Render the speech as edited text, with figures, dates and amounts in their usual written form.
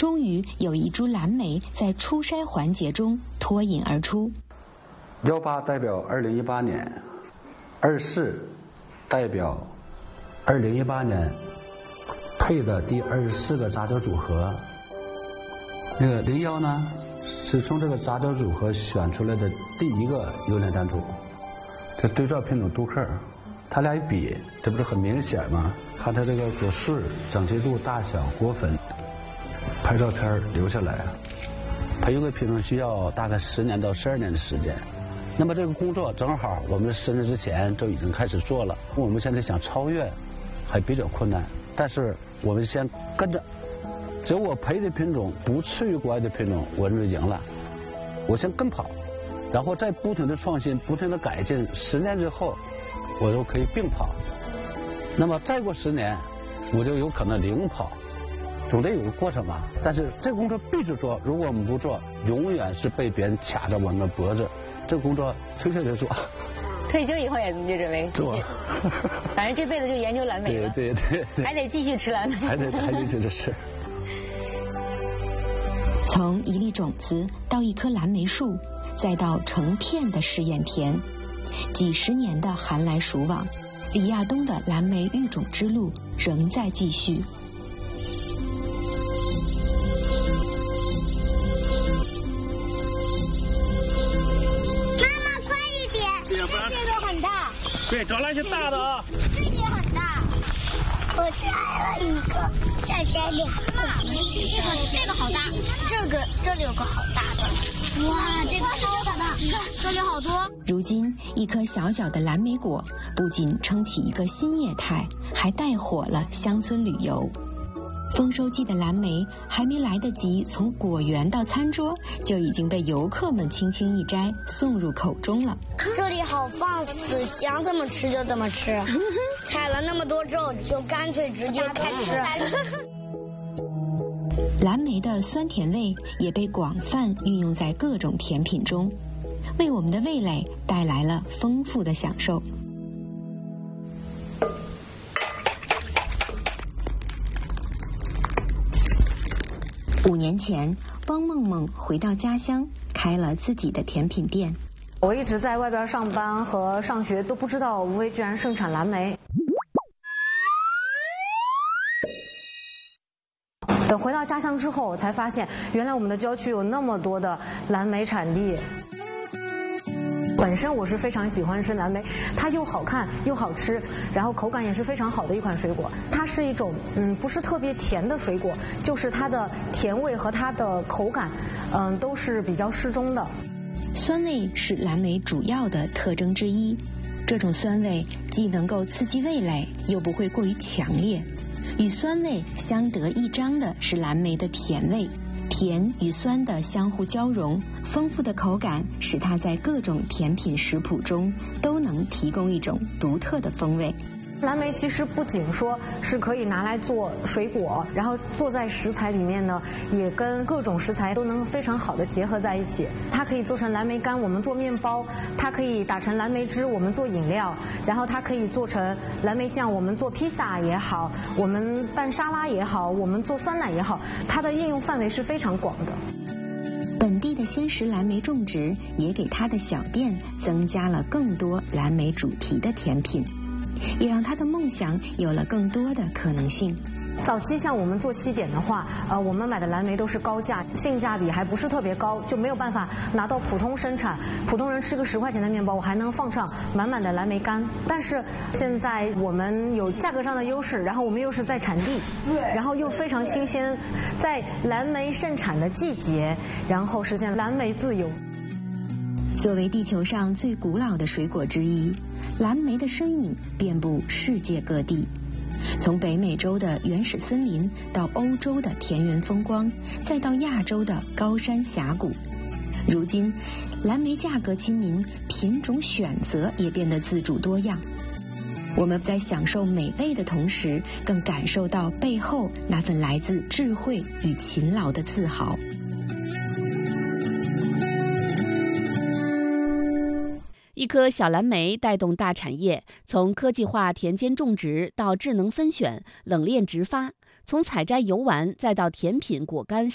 终于有一株蓝莓在初筛环节中脱颖而出。 18代表2018年，24代表2018年配的第24个杂交组合。那个01呢，是从这个杂交组合选出来的第一个优良单土。这对照品种杜克，它俩一比，这不是很明显吗？看它这个果穗、整齐度、大小、果粉，拍照片留下来。培育个品种需要大概10年到12年的时间。那么这个工作正好我们生日之前就已经开始做了。我们现在想超越还比较困难，但是我们先跟着。只要我培的品种不次于国外的品种，我认为赢了。我先跟跑，然后再不停的创新，不停的改进，10年之后我就可以并跑。那么再过10年，我就有可能领跑。总得有个过程吧。但是这个工作必须做，如果我们不做，永远是被别人卡着我们的脖子。这个工作推卸就做。 退休以后也就准备做， 反正这辈子就研究蓝莓了。 对， 还得继续吃蓝莓。 还得继续吃。 从一粒种子到一棵蓝莓树，再到成片的试验田，几十年的寒来暑往，李亚东的蓝莓育种之路仍在继续。 对，找来些大的啊。 这里很大，我摘了一个，再摘2个。这个好大，这里有个好大的。哇，这个好大，你看这里好多。 如今，一颗小小的蓝莓果不仅撑起一个新业态，还带火了乡村旅游。丰收季的蓝莓还没来得及从果园到餐桌，就已经被游客们轻轻一摘，送入口中了。 这里好放肆，想怎么吃就怎么吃，采了那么多之后，就干脆直接开吃。 蓝莓的酸甜味也被广泛运用在各种甜品中，为我们的味蕾带来了丰富的享受。5年前，汪梦梦回到家乡，开了自己的甜品店。 我一直在外边上班和上学，都不知道无为居然盛产蓝莓。等回到家乡之后，才发现原来我们的郊区有那么多的蓝莓产地。本身我是非常喜欢吃蓝莓，它又好看又好吃，然后口感也是非常好的一款水果。它是一种不是特别甜的水果，就是它的甜味和它的口感都是比较适中的。 酸味是蓝莓主要的特征之一，这种酸味既能够刺激味蕾，又不会过于强烈。与酸味相得益彰的是蓝莓的甜味。甜与酸的相互交融，丰富的口感使它在各种甜品食谱中都能提供一种独特的风味。 蓝莓其实不仅说是可以拿来做水果，然后做在食材里面呢，也跟各种食材都能非常好的结合在一起。它可以做成蓝莓干，我们做面包；它可以打成蓝莓汁，我们做饮料；然后它可以做成蓝莓酱，我们做披萨也好，我们拌沙拉也好，我们做酸奶也好，它的应用范围是非常广的。 本地的鲜食蓝莓种植也给它的小店增加了更多蓝莓主题的甜品，也让他的梦想有了更多的可能性。 早期像我们做西点的话，我们买的蓝莓都是高价，性价比还不是特别高，就没有办法拿到普通生产。普通人吃个10块钱的面包，我还能放上满满的蓝莓干。但是现在我们有价格上的优势，然后我们又是在产地，然后又非常新鲜，在蓝莓盛产的季节，然后实现蓝莓自由。 作为地球上最古老的水果之一，蓝莓的身影遍布世界各地。从北美洲的原始森林到欧洲的田园风光，再到亚洲的高山峡谷，如今蓝莓价格亲民，品种选择也变得自主多样。我们在享受美味的同时，更感受到背后那份来自智慧与勤劳的自豪。 一颗小蓝莓带动大产业，从科技化田间种植到智能分选、冷链直发，从采摘游玩再到甜品果干